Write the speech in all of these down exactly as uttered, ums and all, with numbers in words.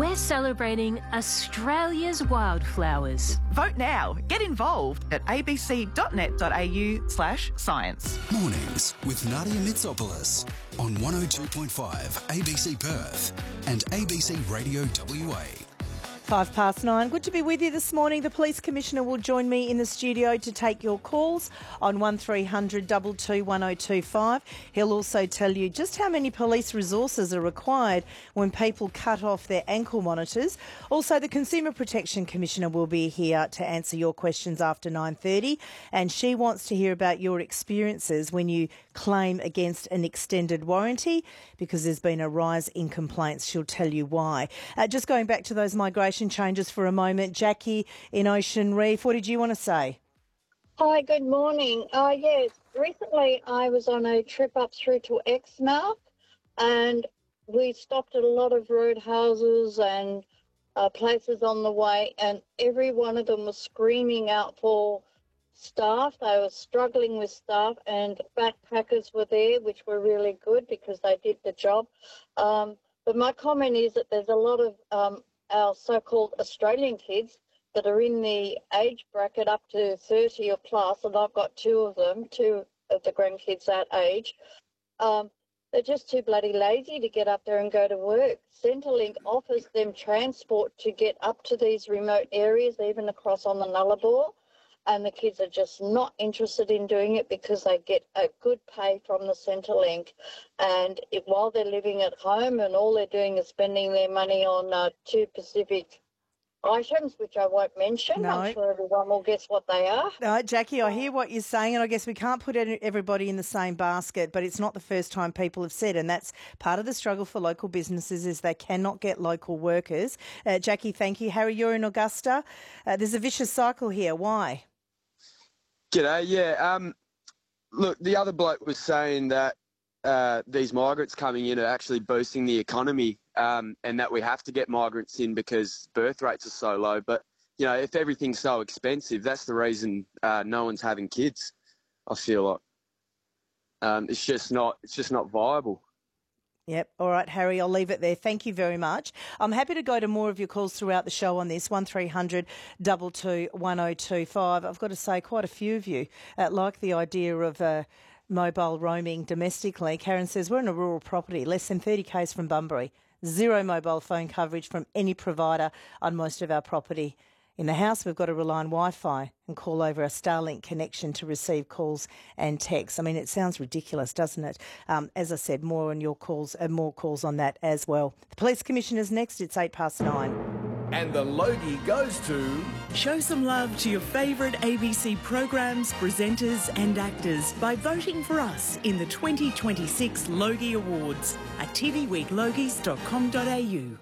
We're celebrating Australia's wildflowers. Vote now. Get involved at abc.net.au slash science. Mornings with Nadia Mitsopoulos on one oh two point five A B C Perth and A B C Radio W A. Five past nine. Good to be with you this morning. The Police Commissioner will join me in the studio to take your calls on one three hundred two two one oh two five. He'll also tell you just how many police resources are required when people cut off their ankle monitors. Also, the Consumer Protection Commissioner will be here to answer your questions after nine thirty, and she wants to hear about your experiences when you claim against an extended warranty, because there's been a rise in complaints. She'll tell you why. Uh, just going back to those migration changes for a moment. Jackie in Ocean Reef, what did you want to say? Hi, good morning. Uh, yes, recently I was on a trip up through to Exmouth and we stopped at a lot of roadhouses and uh, places on the way, and every one of them was screaming out for staff. They were struggling with staff, and backpackers were there, which were really good because they did the job. Um, but my comment is that there's a lot of um, our so-called Australian kids that are in the age bracket up to thirty or plus, and I've got two of them, two of the grandkids that age. Um, they're just too bloody lazy to get up there and go to work. Centrelink offers them transport to get up to these remote areas, even across on the Nullarbor, and the kids are just not interested in doing it because they get a good pay from the Centrelink. And if, while they're living at home and all they're doing is spending their money on uh, two Pacific items, which I won't mention. No. I'm sure everyone will guess what they are. No, Jackie, I hear what you're saying, and I guess we can't put everybody in the same basket, but it's not the first time people have said, and that's part of the struggle for local businesses is they cannot get local workers. Uh, Jackie, thank you. Harry, you're in Augusta. Uh, there's a vicious cycle here. Why? G'day, yeah. Um, look, the other bloke was saying that uh, these migrants coming in are actually boosting the economy, um, and that we have to get migrants in because birth rates are so low. But, you know, if everything's so expensive, that's the reason uh, no one's having kids, I feel like. Um, it's just not, it's just not viable. Yep. All right, Harry, I'll leave it there. Thank you very much. I'm happy to go to more of your calls throughout the show on this, one three hundred two two one oh two five. I've got to say, quite a few of you uh, like the idea of uh, mobile roaming domestically. Karen says, we're in a rural property, less than thirty kays from Bunbury, zero mobile phone coverage from any provider on most of our property. In the house, we've got to rely on Wi-Fi and call over a Starlink connection to receive calls and texts. I mean, it sounds ridiculous, doesn't it? Um, as I said, more on your calls and more calls on that as well. The Police Commissioner's next. It's eight past nine. And the Logie goes to... Show some love to your favourite A B C programs, presenters and actors by voting for us in the twenty twenty-six Logie Awards at t v week logies dot com dot a u.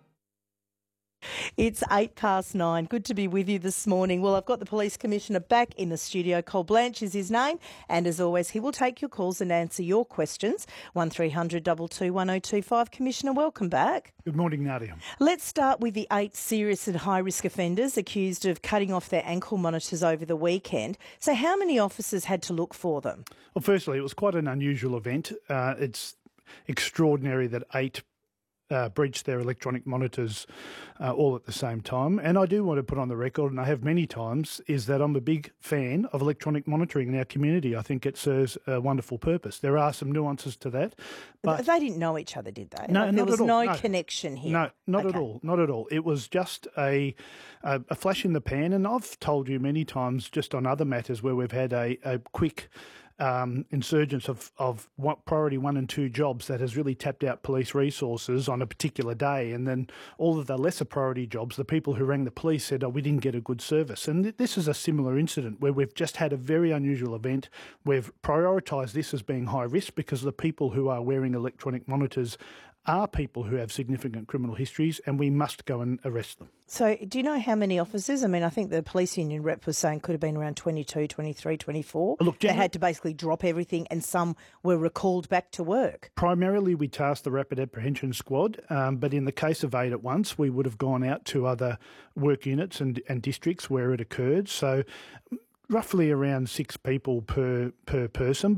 It's eight past nine. Good to be with you this morning. Well, I've got the Police Commissioner back in the studio. Cole Blanche is his name. And as always, he will take your calls and answer your questions. one three hundred two two one oh two five. Commissioner, welcome back. Good morning, Nadia. Let's start with the eight serious and high-risk offenders accused of cutting off their ankle monitors over the weekend. So how many officers had to look for them? Well, firstly, it was quite an unusual event. Uh, it's extraordinary that eight Uh, breached their electronic monitors uh, all at the same time. And I do want to put on the record, and I have many times, is that I'm a big fan of electronic monitoring in our community. I think it serves a wonderful purpose. There are some nuances to that. But they didn't know each other, did they? No, like, not there was at all. no, no connection here. No, not okay. at all. Not at all. It was just a, a a flash in the pan. And I've told you many times just on other matters where we've had a, a quick Um, insurgence of, of what priority one and two jobs that has really tapped out police resources on a particular day. And then all of the lesser priority jobs, the people who rang the police said, oh, we didn't get a good service. And th- this is a similar incident where we've just had a very unusual event. We've prioritised this as being high risk because the people who are wearing electronic monitors are people who have significant criminal histories, and we must go and arrest them. So do you know how many officers? I mean, I think the police union rep was saying could have been around twenty-two, twenty-three, twenty-four. Look, they had to basically drop everything, and some were recalled back to work. Primarily, we tasked the Rapid Apprehension Squad, um, but in the case of eight at once, we would have gone out to other work units and, and districts where it occurred. So roughly around six people per, per person.